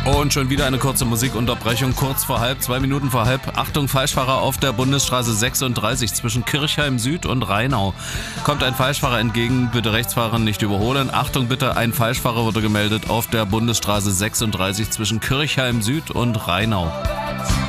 Und schon wieder eine kurze Musikunterbrechung, kurz vor halb, 2 Minuten vor halb. Achtung, Falschfahrer auf der Bundesstraße 36 zwischen Kirchheim Süd und Rheinau. Kommt ein Falschfahrer entgegen, bitte Rechtsfahren nicht überholen. Achtung bitte, ein Falschfahrer wurde gemeldet auf der Bundesstraße 36 zwischen Kirchheim Süd und Rheinau.